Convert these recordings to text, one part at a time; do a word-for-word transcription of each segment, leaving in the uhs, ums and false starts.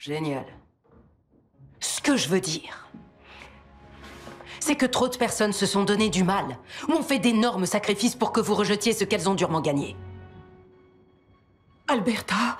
Génial. Ce que je veux dire, c'est que trop de personnes se sont donné du mal, ou ont fait d'énormes sacrifices pour que vous rejetiez ce qu'elles ont durement gagné. Alberta,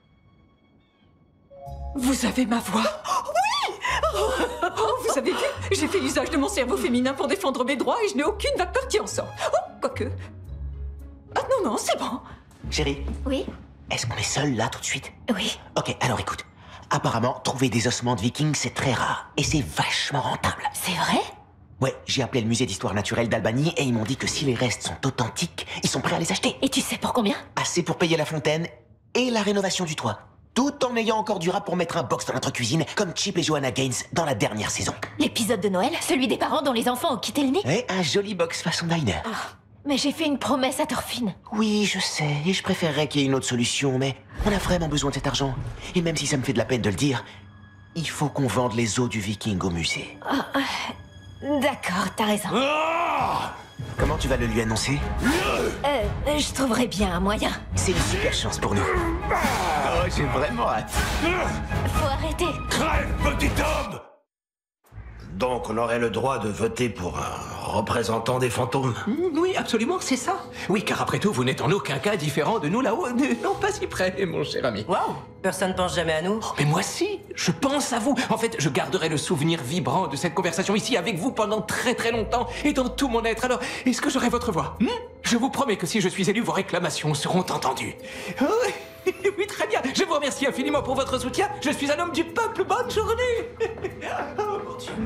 vous avez ma voix. Oh, oui oh, oh, vous avez vu, j'ai fait usage de mon cerveau féminin pour défendre mes droits et je n'ai aucune vapeur qui en sort. Oh, quoique... Ah non, non, c'est bon. Chérie, Oui? est-ce qu'on est seul là tout de suite? Oui. Ok, alors écoute. Apparemment, trouver des ossements de vikings, c'est très rare. Et c'est vachement rentable. C'est vrai? Ouais, j'ai appelé le musée d'histoire naturelle d'Albanie et ils m'ont dit que si les restes sont authentiques, ils sont prêts à les acheter. Et tu sais pour combien? Assez pour payer la fontaine et la rénovation du toit. Tout en ayant encore du rap pour mettre un box dans notre cuisine, comme Chip et Joanna Gaines dans la dernière saison. L'épisode de Noël? Celui des parents dont les enfants ont quitté le nid? Ouais, un joli box façon diner. Oh, mais j'ai fait une promesse à Thorfinn. Oui, je sais, et je préférerais qu'il y ait une autre solution, mais on a vraiment besoin de cet argent. Et même si ça me fait de la peine de le dire, il faut qu'on vende les os du viking au musée. Oh, euh, d'accord, t'as raison. Ah Comment tu vas le lui annoncer? Euh, je trouverai bien un moyen. C'est une super chance pour nous. Oh, j'ai vraiment hâte. Faut arrêter. Crève, petit homme! Donc on aurait le droit de voter pour un représentant des fantômes? Oui, absolument, c'est ça. Oui, car après tout, vous n'êtes en aucun cas différent de nous là-haut. Non, pas si près, mon cher ami. Waouh! Personne pense jamais à nous. Oh, mais moi si, je pense à vous. En fait, je garderai le souvenir vibrant de cette conversation ici avec vous pendant très très longtemps et dans tout mon être. Alors, est-ce que j'aurai votre voix? hmm Je vous promets que si je suis élu, vos réclamations seront entendues. Oh, oui, très bien. Je vous remercie infiniment pour votre soutien. Je suis un homme du peuple. Bonne journée. Oh, mon Dieu.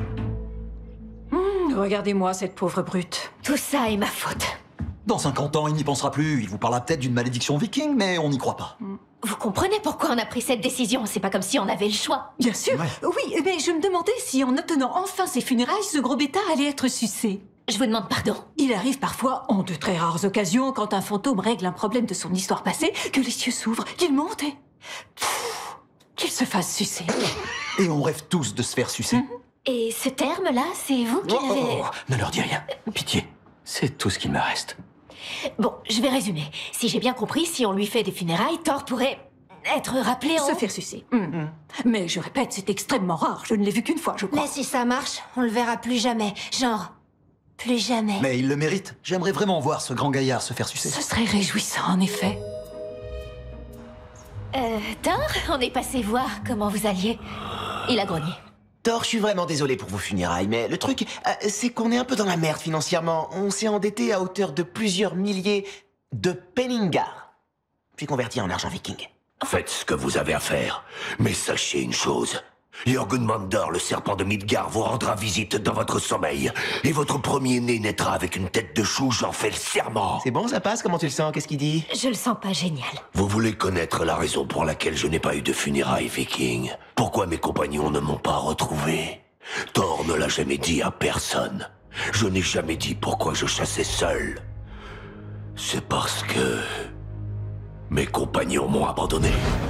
Hum, regardez-moi cette pauvre brute. Tout ça est ma faute. Dans cinquante ans, il n'y pensera plus. Il vous parlera peut-être d'une malédiction viking, mais on n'y croit pas. Vous comprenez pourquoi on a pris cette décision? C'est pas comme si on avait le choix. Bien sûr. Ouais. Oui, mais je me demandais si en obtenant enfin ses funérailles, ce gros bêta allait être sucé. Je vous demande pardon. Il arrive parfois, en de très rares occasions, quand un fantôme règle un problème de son histoire passée, que les cieux s'ouvrent, qu'il monte et... Pfff, qu'il se fasse sucer. Et on rêve tous de se faire sucer. Mm-hmm. Et ce terme-là, c'est vous qui Oh, l'avez... oh, oh, ne leur dis rien. Pitié. C'est tout ce qu'il me reste. Bon, je vais résumer. Si j'ai bien compris, si on lui fait des funérailles, Thor pourrait être rappelé en... Se faire sucer. Mm. Mais je répète, c'est extrêmement rare. Je ne l'ai vu qu'une fois, je crois. Mais si ça marche, on le verra plus jamais. Genre, plus jamais. Mais il le mérite. J'aimerais vraiment voir ce grand gaillard se faire sucer. Ce serait réjouissant, en effet. Euh, Thor, on est passé voir comment vous alliez. Il a grogné. Thor, je suis vraiment désolé pour vos funérailles, mais le truc, euh, c'est qu'on est un peu dans la merde financièrement. On s'est endetté à hauteur de plusieurs milliers de penningar, puis converti en argent viking. Faites ce que vous avez à faire, mais sachez une chose. Jörmungandr, le serpent de Midgard, vous rendra visite dans votre sommeil. Et votre premier-né naîtra avec une tête de chou, j'en fais le serment. C'est bon, ça passe? Comment tu le sens? Qu'est-ce qu'il dit? Je le sens pas génial. Vous voulez connaître la raison pour laquelle je n'ai pas eu de funérailles viking? Pourquoi mes compagnons ne m'ont pas retrouvé? Thor ne l'a jamais dit à personne. Je n'ai jamais dit pourquoi je chassais seul. C'est parce que... mes compagnons m'ont abandonné.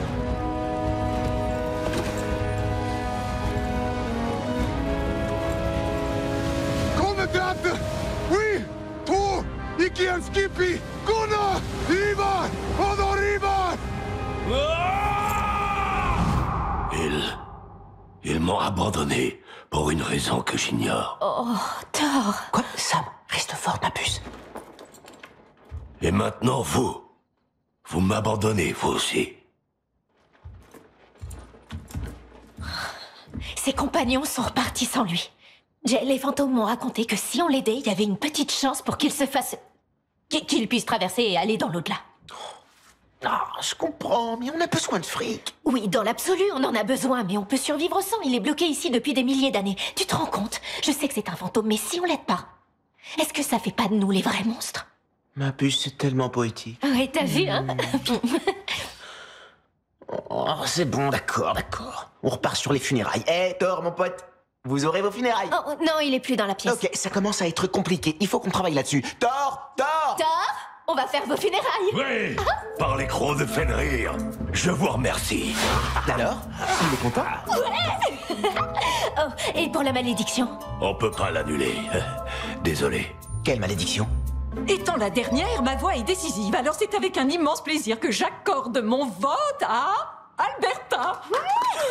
Oui, två, Ikea Skippy, Gunnar, Ivar, Honor Ivar! Ils... ils m'ont abandonné pour une raison que j'ignore. Oh, Thor. Quoi? Sam, reste fort, ma puce. Et maintenant, vous... vous m'abandonnez, vous aussi. Ses compagnons sont repartis sans lui. Jay, les fantômes m'ont raconté que si on l'aidait, il y avait une petite chance pour qu'il se fasse... qu'il puisse traverser et aller dans l'au-delà. Ah, je comprends, mais on a besoin de fric. Oui, dans l'absolu, on en a besoin, mais on peut survivre sans. Il est bloqué ici depuis des milliers d'années. Tu te rends compte? Je sais que c'est un fantôme, mais si on l'aide pas, est-ce que ça fait pas de nous les vrais monstres? Ma puce, c'est tellement poétique. Ouais, t'as vu, hein? Oh, c'est bon, d'accord, d'accord. On repart sur les funérailles. Hé, Thor, mon pote, vous aurez vos funérailles. Oh, non, il est plus dans la pièce. Ok, ça commence à être compliqué. Il faut qu'on travaille là-dessus. Thor, Thor. Thor, on va faire vos funérailles. Oui, par les crocs de Fenrir, je vous remercie. Alors, il est content? Oh, et pour la malédiction? On peut pas l'annuler. Désolé. Quelle malédiction? Étant la dernière, ma voix est décisive. Alors c'est avec un immense plaisir que j'accorde mon vote à... Alberta.